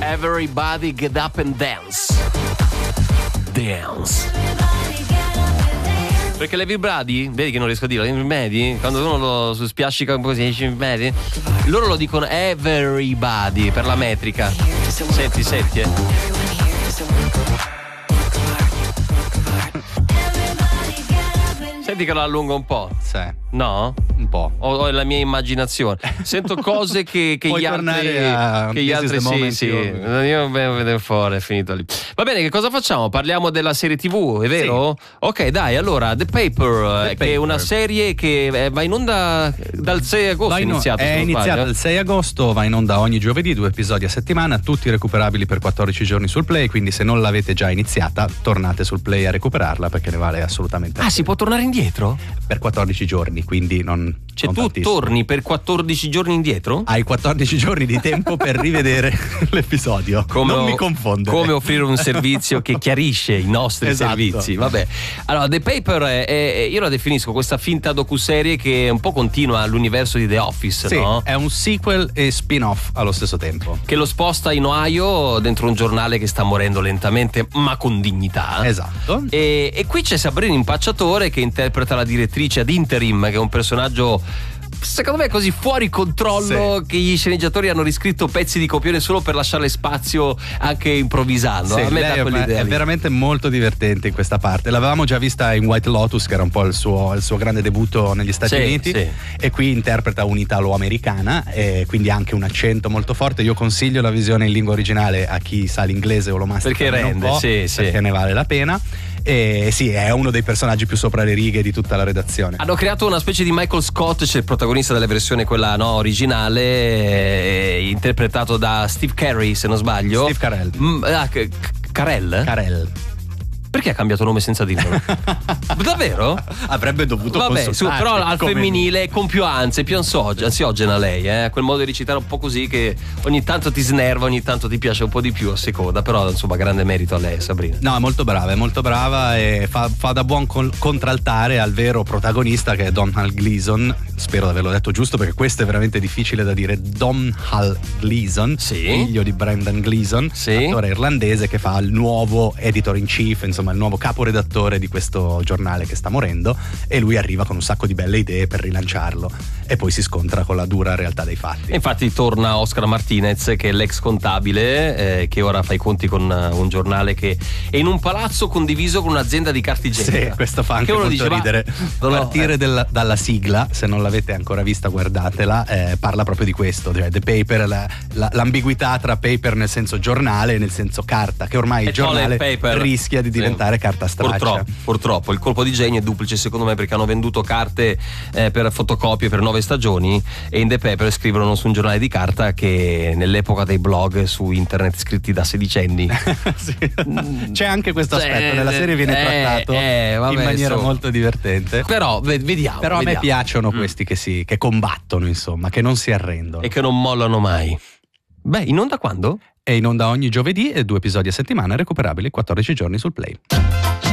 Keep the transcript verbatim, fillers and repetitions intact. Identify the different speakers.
Speaker 1: Everybody get up and dance. Dance. Perché le vibradi, vedi che non riesco a dirlo, i vibbradi, quando uno lo spiascica un po' così, i vibbradi, loro lo dicono everybody per la metrica. Senti, senti, eh. Senti che lo allungo un po'.
Speaker 2: Sì.
Speaker 1: No?
Speaker 2: Un po'.
Speaker 1: O, o è la mia immaginazione. Sento cose che, che
Speaker 2: Puoi
Speaker 1: gli altri
Speaker 2: a
Speaker 1: che gli altri sì, sì. Io devo vedere fuori, è finito lì. Va bene, che cosa facciamo? Parliamo della serie tivù, è vero? Sì. Ok, dai, allora The Paper, The che Paper. È una serie che va in onda dal sei agosto, è iniziato,
Speaker 2: è iniziata il sei agosto, va in onda ogni giovedì, due episodi a settimana, tutti recuperabili per quattordici giorni sul Play, quindi se non l'avete già iniziata, tornate sul Play a recuperarla perché ne vale assolutamente.
Speaker 1: Ah, si può tornare indietro?
Speaker 2: Per quattordici giorni, quindi non
Speaker 1: Cioè
Speaker 2: non
Speaker 1: tu
Speaker 2: tantissimo.
Speaker 1: torni per quattordici giorni indietro?
Speaker 2: Hai quattordici giorni di tempo per rivedere l'episodio.
Speaker 1: Come
Speaker 2: non
Speaker 1: o,
Speaker 2: mi confondere.
Speaker 1: Come offrire un servizio che chiarisce i nostri
Speaker 2: esatto.
Speaker 1: servizi. Vabbè. Allora, The Paper è, è, io la definisco questa finta docuserie che un po' continua all'universo di The Office,
Speaker 2: sì,
Speaker 1: no?
Speaker 2: È un sequel e spin-off allo stesso tempo.
Speaker 1: Che lo sposta in Ohio dentro un giornale che sta morendo lentamente, ma con dignità.
Speaker 2: Esatto.
Speaker 1: E, e qui c'è Sabrina Impacciatore che interpreta la direttrice ad interim, che è un personaggio secondo me così fuori controllo, sì, che gli sceneggiatori hanno riscritto pezzi di copione solo per lasciarle spazio anche improvvisando.
Speaker 2: Sì,
Speaker 1: a me dà quell'idea
Speaker 2: è
Speaker 1: lì.
Speaker 2: Veramente molto divertente in questa parte. L'avevamo già vista in White Lotus, che era un po' il suo, il suo grande debutto negli Stati
Speaker 1: sì,
Speaker 2: Uniti,
Speaker 1: sì.
Speaker 2: E qui interpreta un'italo-americana e quindi anche un accento molto forte. Io consiglio la visione in lingua originale a chi sa l'inglese o lo mastica
Speaker 1: perché rende,
Speaker 2: un po',
Speaker 1: sì,
Speaker 2: perché
Speaker 1: sì.
Speaker 2: ne vale la pena. E sì, è uno dei personaggi più sopra le righe di tutta la redazione.
Speaker 1: Hanno creato una specie di Michael Scott, c'è il protagonista della versione quella no, originale, eh, interpretato da Steve Carell, se non sbaglio.
Speaker 2: Steve Carell.
Speaker 1: Mm, ah, C- Carell?
Speaker 2: Carell.
Speaker 1: Perché ha cambiato nome senza dirlo? Davvero?
Speaker 2: Avrebbe dovuto
Speaker 1: Vabbè, su, però al
Speaker 2: come
Speaker 1: femminile con più ansia, più ansiog- ansiogena lei, eh? Quel modo di recitare un po' così che ogni tanto ti snerva, ogni tanto ti piace un po' di più a seconda, però insomma grande merito a lei, Sabrina.
Speaker 2: No, è molto brava, è molto brava e fa, fa da buon col- contraltare al vero protagonista che è Domhnall Gleeson. Spero di averlo detto giusto perché questo è veramente difficile da dire. Domhnall Gleeson,
Speaker 1: sì,
Speaker 2: figlio di Brendan Gleeson,
Speaker 1: sì,
Speaker 2: attore irlandese che fa il nuovo editor in chief, insomma il nuovo caporedattore di questo giornale che sta morendo, e lui arriva con un sacco di belle idee per rilanciarlo e poi si scontra con la dura realtà dei fatti.
Speaker 1: E infatti torna Oscar Martinez, che è l'ex contabile, eh, che ora fa i conti con un giornale che è in un palazzo condiviso con un'azienda di carta igienica.
Speaker 2: Sì, questo fa anche molto
Speaker 1: dice,
Speaker 2: ridere.
Speaker 1: no,
Speaker 2: Partire
Speaker 1: no, eh.
Speaker 2: della, dalla sigla, se non l'avete ancora vista guardatela, eh, parla proprio di questo, cioè The Paper, la, la, l'ambiguità tra paper nel senso giornale e nel senso carta, che ormai
Speaker 1: e
Speaker 2: il giornale
Speaker 1: paper
Speaker 2: rischia di diventare sì. carta straccia.
Speaker 1: Purtroppo, purtroppo il colpo di genio è duplice secondo me, perché hanno venduto carte eh, per fotocopie per nove stagioni e in The Paper scrivono su un giornale di carta che nell'epoca dei blog su internet scritti da sedicenni.
Speaker 2: Sì. C'è anche questo aspetto,
Speaker 1: eh,
Speaker 2: nella serie viene
Speaker 1: eh,
Speaker 2: trattato
Speaker 1: eh, vabbè,
Speaker 2: in maniera
Speaker 1: insomma.
Speaker 2: molto divertente.
Speaker 1: Però vediamo.
Speaker 2: Però a
Speaker 1: vediamo.
Speaker 2: me piacciono
Speaker 1: mm.
Speaker 2: questi che si che combattono, insomma, che non si arrendono.
Speaker 1: E che non mollano mai. Beh, in onda quando?
Speaker 2: È in onda ogni giovedì e due episodi a settimana recuperabili quattordici giorni sul Play.